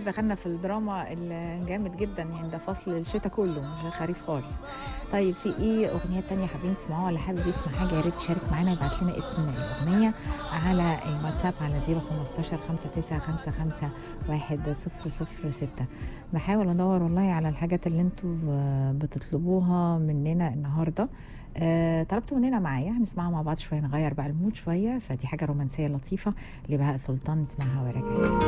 دخلنا في الدراما الجامد جدا يعني، ده فصل الشتاء كله مش خريف خالص. طيب في ايه اغنيات تانية حابين تسمعوها ولا حابب يسمع حاجه؟ يا ريت تشارك معانا ويبعت لنا اسم الاغنيه على الواتساب على 015 5955 1006. بحاول ادور والله على الحاجات اللي انتوا بتطلبوها مننا النهارده. طلبتوا مننا معايا هنسمعها مع بعض شويه، نغير بقى المود شويه، فدي حاجه رومانسيه لطيفه لبهاء سلطان، نسمعها وراجعين.